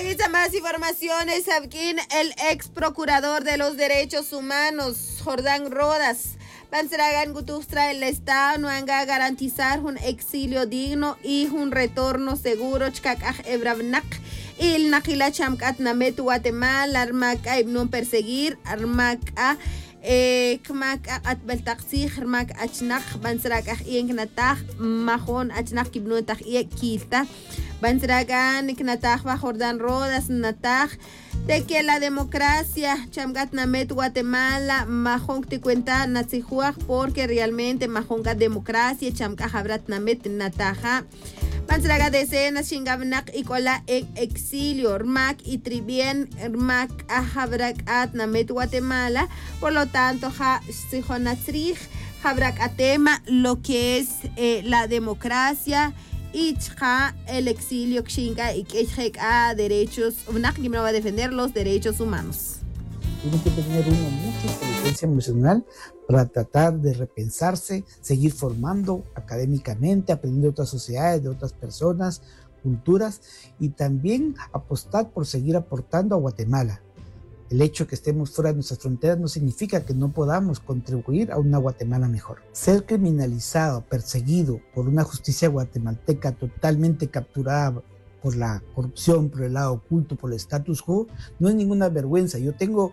Aquí más informaciones. Aquí el ex procurador de los derechos humanos, Jordán Rodas, Pansragan Gutustra, el Estado no anga garantizar un exilio digno y un retorno seguro. Chkakaj Ebravnak, il Nakila Chamkat Namet Guatemala, Armaca no perseguir, Armaca. Kmak at beltaxi kmak achnak bansrak inknatah mahon achnak kibnutah kilta bansragan iknatah ba Jordán Rodas natah de que la democracia chamgat namet Guatemala mahon te cuenta natsihuaj porque realmente mahon ga democracia chamka habrat namet nataja Pansraga decenas chingabnak y cola en exilio, RMAC y Tribien, RMAC Habrak at Namet Guatemala, por lo tanto, Sijonatrij, Habrak Atema, lo que es la democracia, y el exilio, Xinga y a derechos, UNAC no va a defender los derechos humanos. Tiene que tener uno mucha inteligencia emocional para tratar de repensarse, seguir formando académicamente, aprendiendo de otras sociedades, de otras personas, culturas, y también apostar por seguir aportando a Guatemala. El hecho de que estemos fuera de nuestras fronteras no significa que no podamos contribuir a una Guatemala mejor. Ser criminalizado, perseguido por una justicia guatemalteca totalmente capturada por la corrupción, por el lado oculto, por el status quo, no es ninguna vergüenza. Yo tengo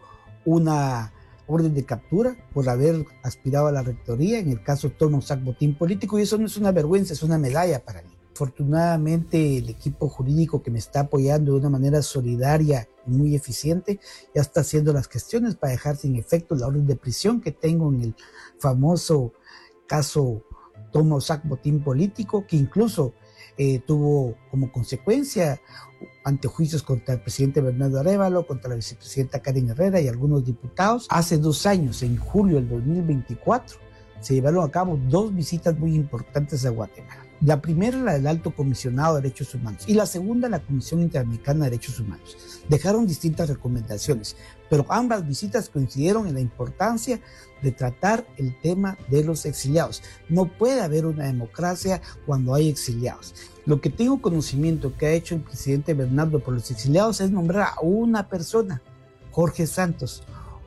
una orden de captura por haber aspirado a la rectoría, en el caso Toma Usac Botín Político, y eso no es una vergüenza, es una medalla para mí. Afortunadamente el equipo jurídico que me está apoyando de una manera solidaria y muy eficiente ya está haciendo las gestiones para dejar sin efecto la orden de prisión que tengo en el famoso caso Toma Usac Botín Político, que incluso tuvo como consecuencia antejuicios contra el presidente Bernardo Arévalo, contra la vicepresidenta Karen Herrera y algunos diputados. Hace 2 años, en julio del 2024, se llevaron a cabo 2 visitas muy importantes a Guatemala. La primera, la del Alto Comisionado de Derechos Humanos, y la segunda, la Comisión Interamericana de Derechos Humanos. Dejaron distintas recomendaciones, pero ambas visitas coincidieron en la importancia de tratar el tema de los exiliados. No puede haber una democracia cuando hay exiliados. Lo que tengo conocimiento que ha hecho el presidente Bernardo por los exiliados es nombrar a una persona, Jorge Santos,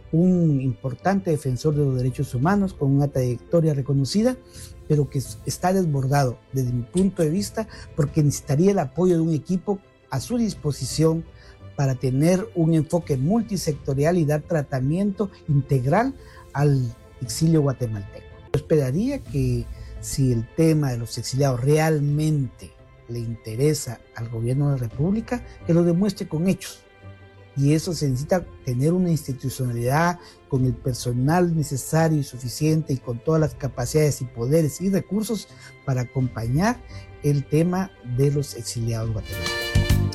un importante defensor de los derechos humanos con una trayectoria reconocida, pero que está desbordado desde mi punto de vista porque necesitaría el apoyo de un equipo a su disposición para tener un enfoque multisectorial y dar tratamiento integral al exilio guatemalteco. Yo esperaría que si el tema de los exiliados realmente le interesa al gobierno de la República, que lo demuestre con hechos. Y eso se necesita tener una institucionalidad con el personal necesario y suficiente y con todas las capacidades y poderes y recursos para acompañar el tema de los exiliados guatemaltecos.